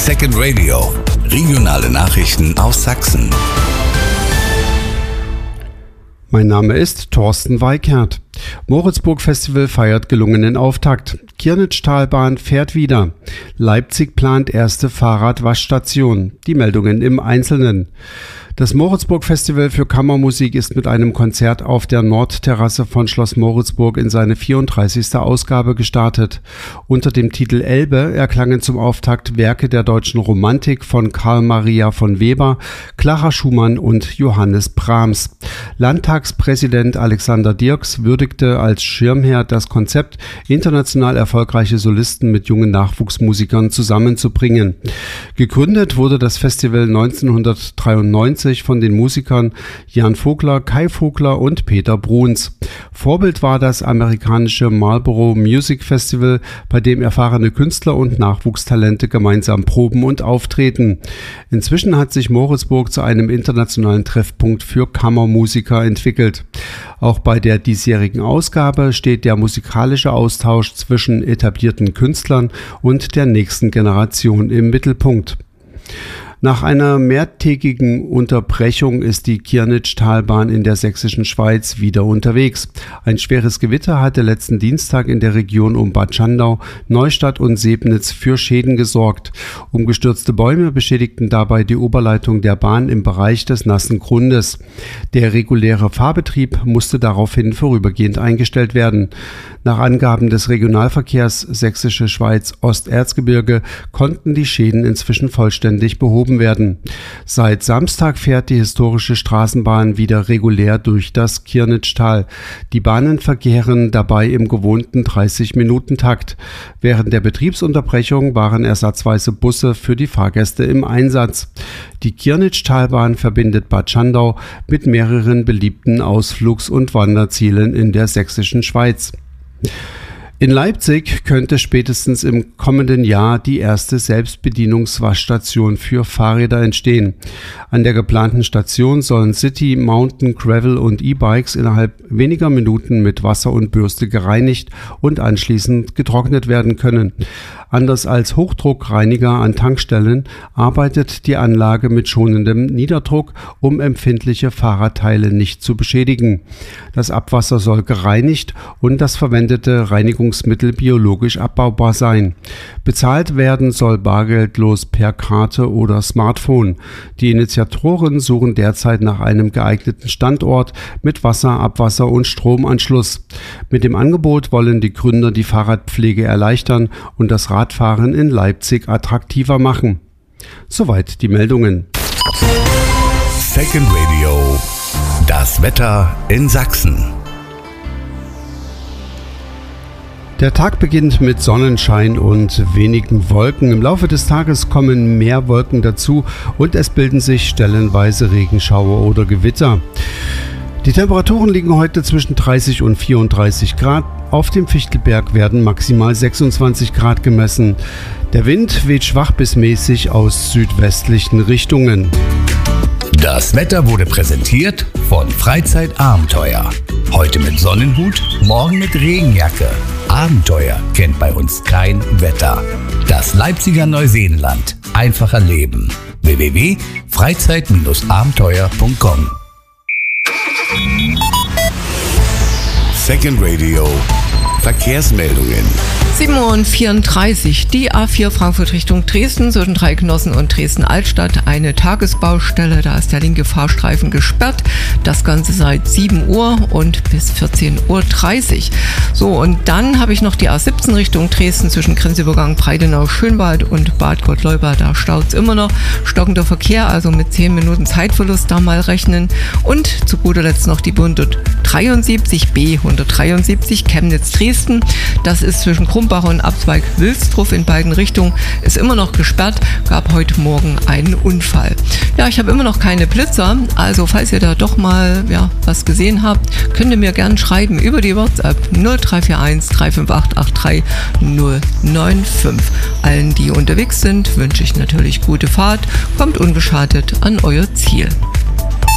Second Radio. Regionale Nachrichten aus Sachsen. Mein Name ist Thorsten Weikert. Moritzburg Festival feiert gelungenen Auftakt. Kirnitschtalbahn fährt wieder. Leipzig plant erste Fahrradwaschstation. Die Meldungen im Einzelnen. Das Moritzburg Festival für Kammermusik ist mit einem Konzert auf der Nordterrasse von Schloss Moritzburg in seine 34. Ausgabe gestartet. Unter dem Titel Elbe erklangen zum Auftakt Werke der deutschen Romantik von Karl Maria von Weber, Clara Schumann und Johannes Brahms. Landtagspräsident Alexander Dirks würdigte als Schirmherr das Konzept, international erfolgreiche Solisten mit jungen Nachwuchsmusikern zusammenzubringen. Gegründet wurde das Festival 1993 von den Musikern Jan Vogler, Kai Vogler und Peter Bruns. Vorbild war das amerikanische Marlboro Music Festival, bei dem erfahrene Künstler und Nachwuchstalente gemeinsam proben und auftreten. Inzwischen hat sich Moritzburg zu einem internationalen Treffpunkt für Kammermusiker entwickelt. Auch bei der diesjährigen Ausgabe steht der musikalische Austausch zwischen etablierten Künstlern und der nächsten Generation im Mittelpunkt. Nach einer mehrtägigen Unterbrechung ist die Kirnitschtalbahn in der sächsischen Schweiz wieder unterwegs. Ein schweres Gewitter hatte letzten Dienstag in der Region um Bad Schandau, Neustadt und Sebnitz für Schäden gesorgt. Umgestürzte Bäume beschädigten dabei die Oberleitung der Bahn im Bereich des nassen Grundes. Der reguläre Fahrbetrieb musste daraufhin vorübergehend eingestellt werden. Nach Angaben des Regionalverkehrs Sächsische Schweiz Osterzgebirge konnten die Schäden inzwischen vollständig behoben werden. Seit Samstag fährt die historische Straßenbahn wieder regulär durch das Kirnitschtal. Die Bahnen verkehren dabei im gewohnten 30-Minuten-Takt. Während der Betriebsunterbrechung waren ersatzweise Busse für die Fahrgäste im Einsatz. Die Kirnitschtalbahn verbindet Bad Schandau mit mehreren beliebten Ausflugs- und Wanderzielen in der sächsischen Schweiz. In Leipzig könnte spätestens im kommenden Jahr die erste Selbstbedienungswaschstation für Fahrräder entstehen. An der geplanten Station sollen City, Mountain, Gravel und E-Bikes innerhalb weniger Minuten mit Wasser und Bürste gereinigt und anschließend getrocknet werden können. Anders als Hochdruckreiniger an Tankstellen arbeitet die Anlage mit schonendem Niederdruck, um empfindliche Fahrradteile nicht zu beschädigen. Das Abwasser soll gereinigt und das verwendete Reinigungsmittel biologisch abbaubar sein. Bezahlt werden soll bargeldlos per Karte oder Smartphone. Die Initiatoren suchen derzeit nach einem geeigneten Standort mit Wasser, Abwasser und Stromanschluss. Mit dem Angebot wollen die Gründer die Fahrradpflege erleichtern und das Radfahren in Leipzig attraktiver machen. Soweit die Meldungen. Second Radio. Das Wetter in Sachsen. Der Tag beginnt mit Sonnenschein und wenigen Wolken. Im Laufe des Tages kommen mehr Wolken dazu und es bilden sich stellenweise Regenschauer oder Gewitter. Die Temperaturen liegen heute zwischen 30 und 34 Grad. Auf dem Fichtelberg werden maximal 26 Grad gemessen. Der Wind weht schwach bis mäßig aus südwestlichen Richtungen. Das Wetter wurde präsentiert von Freizeitabenteuer. Heute mit Sonnenhut, morgen mit Regenjacke. Abenteuer kennt bei uns kein Wetter. Das Leipziger Neuseenland. Einfacher Leben. www.freizeit-abenteuer.com. Second Radio. Verkehrsmeldungen. 7:34 Uhr. Die A4 Frankfurt Richtung Dresden zwischen Dreiknossen und Dresden-Altstadt. Eine Tagesbaustelle, da ist der linke Fahrstreifen gesperrt. Das Ganze seit 7 Uhr und bis 14:30 Uhr. So, und dann habe ich noch die A17 Richtung Dresden zwischen Grenzübergang Breidenau-Schönwald und Bad Gottleuba. Da staut es immer noch. Stockender Verkehr, also mit 10 Minuten Zeitverlust da mal rechnen. Und zu guter Letzt noch die B173 173 Chemnitz-Dresden. Das ist zwischen Krumbach und Abzweig Wilsdruf in beiden Richtungen. Ist immer noch gesperrt. Gab heute Morgen einen Unfall. Ja, ich habe immer noch keine Blitzer. Also falls ihr da doch mal was gesehen habt, könnt ihr mir gerne schreiben über die WhatsApp 0341 358 83095. Allen, die unterwegs sind, wünsche ich natürlich gute Fahrt. Kommt ungeschadet an euer Ziel.